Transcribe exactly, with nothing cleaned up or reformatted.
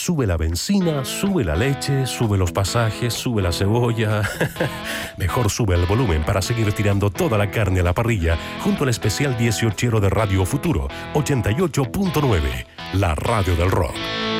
Sube la benzina, sube la leche, sube los pasajes, sube la cebolla. Mejor sube el volumen para seguir tirando toda la carne a la parrilla junto al especial dieciochero de Radio Futuro ochenta y ocho punto nueve, la radio del rock.